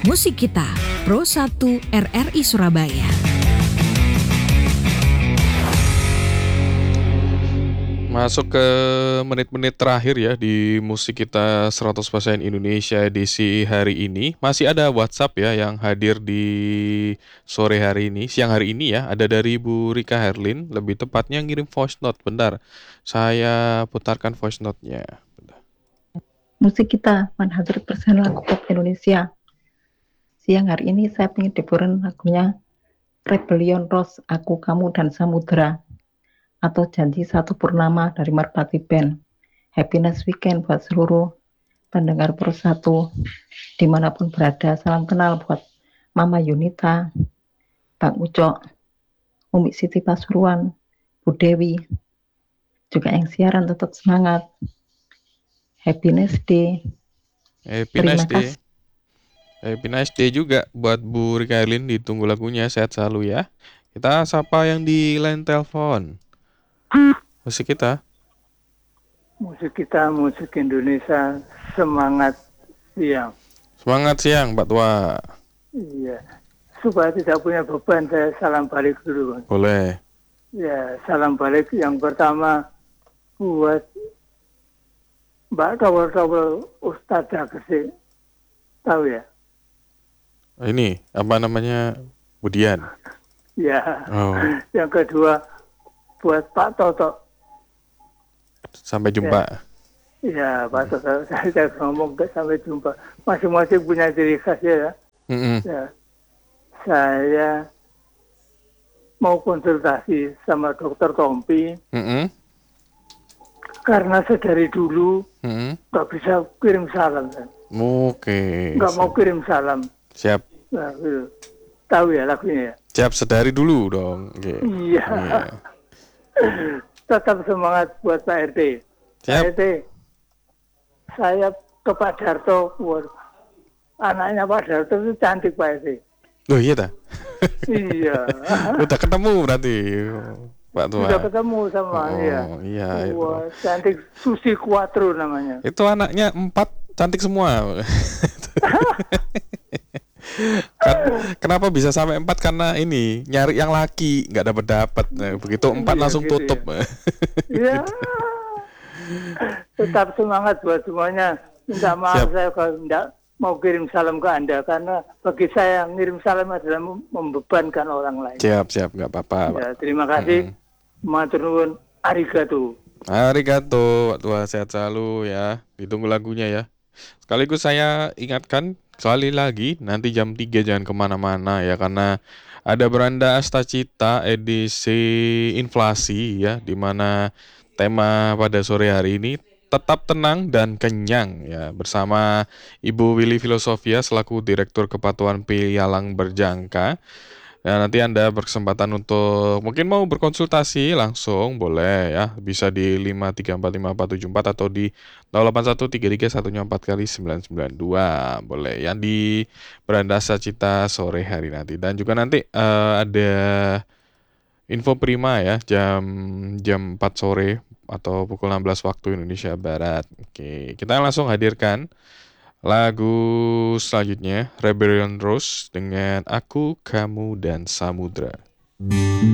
Musik Kita, Pro 1 RRI Surabaya. Masuk ke menit-menit terakhir ya di Musik Kita 100% Indonesia edisi hari ini. Masih ada WhatsApp ya yang hadir di sore hari ini, siang hari ini ya. Ada dari Bu Rika Herlin, lebih tepatnya ngirim voice note. Bentar, saya putarkan voice note-nya. Musik Kita 100% lagu pop Indonesia. Siang hari ini saya ingin deburan lagunya Rebellion Rose, Aku, Kamu, dan Samudra, atau Janji Satu Purnama dari Merpati Band. Happiness Weekend buat seluruh pendengar Pro 1 dimanapun berada. Salam kenal buat Mama Yunita, Bang Ucok, Umi Siti Pasuruan, Bu Dewi, juga yang siaran tetap semangat. Happiness Day. Happy nice day. Happy nice day juga buat Bu Rika Herlin, ditunggu lagunya, sehat selalu ya. Kita sapa yang di line telepon. Musik Kita. Musik Kita, musik Indonesia, semangat siang. Semangat siang, Mbak Tua. Iya, supaya tidak punya beban, saya salam balik dulu. Boleh. Ya, salam balik yang pertama buat Mbak Tawel Ustadzah Gesi, tahu ya? Ini apa namanya, Budian? Ya. Oh. Yang kedua buat Pak Toto. Sampai jumpa. Ya, Pak Toto, saya ngomong sampai jumpa. Masing-masing punya ciri khas ya. Ya. Saya mau konsultasi sama Dokter Tompi. Karena sedari dulu nggak bisa kirim salam. Oke. Nggak mau kirim salam. Siap. Nah, tahu ya lagunya ya? Siap, sedari dulu dong. Okay. Iya. Tetap semangat buat Pak RT. Siap. Pak RT, saya ke Pak Darto. Anaknya Pak Darto itu cantik Pak RT. Oh iya dah. Iya. Udah ketemu berarti, Pak Tua. Sudah ketemu sama ya. Iya. Wah, cantik, Susi Quattro namanya. Itu anaknya 4 cantik semua. Kenapa bisa sampai 4? Karena ini nyari yang laki nggak dapat. Nah, begitu 4 langsung gitu tutup. Iya. Tetap semangat buat semuanya. Minta maaf. Siap. Saya kalau tidak mau kirim salam ke Anda, karena bagi saya ngirim salam adalah membebankan orang lain. Siap, nggak apa-apa. Ya, terima kasih. Matur nuwun, arigato. Arigato, Tua, sehat selalu ya. Ditunggu lagunya ya. Sekaligus saya ingatkan sekali lagi, nanti jam 3 jangan kemana-mana ya, karena ada Beranda Astacita edisi inflasi ya, dimana tema pada sore hari ini tetap tenang dan kenyang ya, bersama Ibu Willy Filosofia selaku Direktur Kepatuhan Pialang Berjangka. Ya, nanti Anda berkesempatan untuk mungkin mau berkonsultasi langsung, boleh ya, bisa di 5345474 atau di 08133144 boleh ya, di Beranda Astacita sore hari nanti. Dan juga nanti ada info prima ya, jam 4 sore atau pukul 16 waktu Indonesia Barat. Oke, kita langsung hadirkan lagu selanjutnya, Rebellion Rose dengan Aku, Kamu, dan Samudra.